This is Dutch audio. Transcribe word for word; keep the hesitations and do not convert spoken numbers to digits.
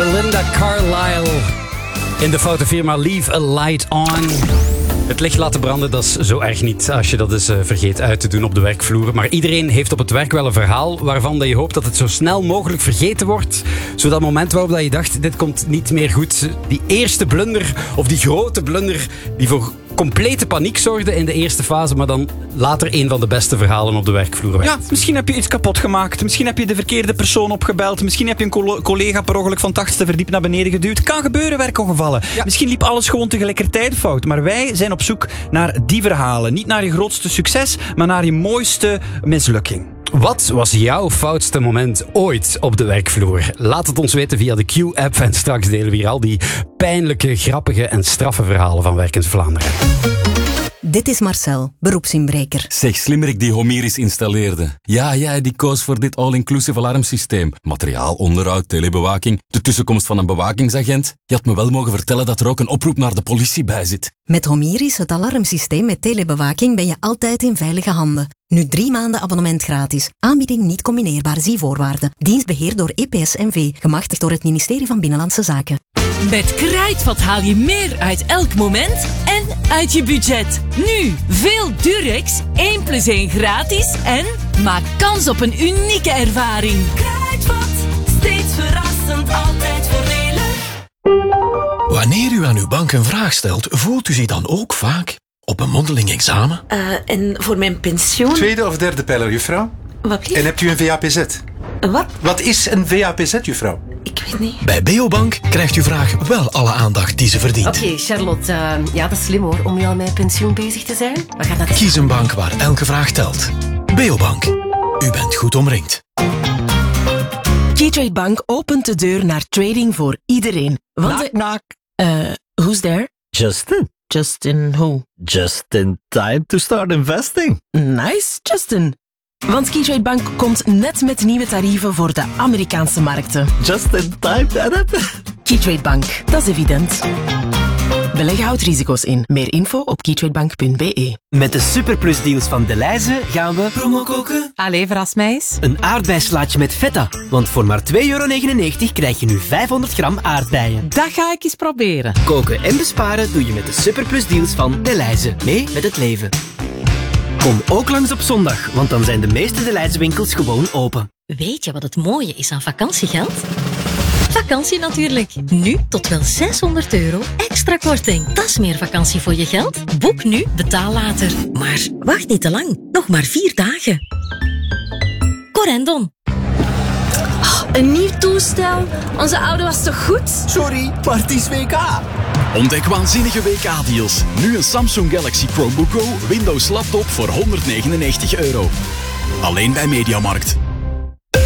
Belinda Carlisle in de fotofirma Leave a Light On. Het licht laten branden, dat is zo erg niet als je dat eens uh, vergeet uit te doen op de werkvloer. Maar iedereen heeft op het werk wel een verhaal waarvan dat je hoopt dat het zo snel mogelijk vergeten wordt. Zo dat moment waarop dat je dacht, dit komt niet meer goed. Die eerste blunder, of die grote blunder, die voor complete paniek zorgde in de eerste fase, maar dan later een van de beste verhalen op de werkvloer werd. Ja, misschien heb je iets kapot gemaakt. Misschien heb je de verkeerde persoon opgebeld. Misschien heb je een collega per ongeluk van het achtste verdiep naar beneden geduwd. Kan gebeuren, werkongevallen. Ja. Misschien liep alles gewoon tegelijkertijd fout. Maar wij zijn op zoek naar die verhalen. Niet naar je grootste succes, maar naar je mooiste mislukking. Wat was jouw foutste moment ooit op de werkvloer? Laat het ons weten via de Q-app en straks delen we hier al die pijnlijke, grappige en straffe verhalen van Werkend Vlaanderen. Dit is Marcel, beroepsinbreker. Zeg, slimmerik die Homeris installeerde. Ja, ja, die koos voor dit all-inclusive alarmsysteem. Materiaal, onderhoud, telebewaking, de tussenkomst van een bewakingsagent. Je had me wel mogen vertellen dat er ook een oproep naar de politie bij zit. Met Homeris, het alarmsysteem met telebewaking, ben je altijd in veilige handen. Nu drie maanden abonnement gratis. Aanbieding niet combineerbaar, zie voorwaarden. Dienst beheerd door E P S N V, gemachtigd door het ministerie van Binnenlandse Zaken. Met Kruidvat haal je meer uit elk moment en uit je budget. Nu veel Durex, één plus één gratis en maak kans op een unieke ervaring. Kruidvat, steeds verrassend, altijd voordelig. Wanneer u aan uw bank een vraag stelt, voelt u zich dan ook vaak op een mondeling examen? Uh, en voor mijn pensioen... Tweede of derde pijler, juffrouw? Wat lief? En hebt u een V A P Z? Wat? Wat is een V A P Z, juffrouw? Ik weet niet. Bij Beobank krijgt uw vraag wel alle aandacht die ze verdient. Oké, okay, Charlotte. Uh, ja, dat is slim hoor, om nu al met pensioen bezig te zijn. We gaan dat... Kies een bank waar elke vraag telt. Beobank. U bent goed omringd. Keytrade Bank opent de deur naar trading voor iedereen. Want knock, knock. Uh, who's there? Justin. Justin who? Just in time to start investing. Nice, Justin. Want Keytrade Bank komt net met nieuwe tarieven voor de Amerikaanse markten. Just in time, dat Keytrade Bank, dat is evident. Beleggen houdt risico's in. Meer info op keytradebank punt b e. Met de superplusdeals van Delhaize gaan we promo koken. Allee, verras mij eens. Een aardbeislaatje met feta. Want voor maar twee euro negenennegentig krijg je nu vijfhonderd gram aardbeien. Dat ga ik eens proberen. Koken en besparen doe je met de superplusdeals van Delhaize. Mee met het leven. Kom ook langs op zondag, want dan zijn de meeste Delhaize winkels gewoon open. Weet je wat het mooie is aan vakantiegeld? Vakantie natuurlijk. Nu tot wel zeshonderd euro extra korting. Dat is meer vakantie voor je geld. Boek nu, betaal later. Maar wacht niet te lang. Nog maar vier dagen. Corendon. Oh, een nieuw toestel? Onze oude was toch goed? Sorry, maar het is W K. Ontdek waanzinnige W K-deals. Nu een Samsung Galaxy Chromebook Go Windows laptop voor honderdnegenennegentig euro. Alleen bij Mediamarkt.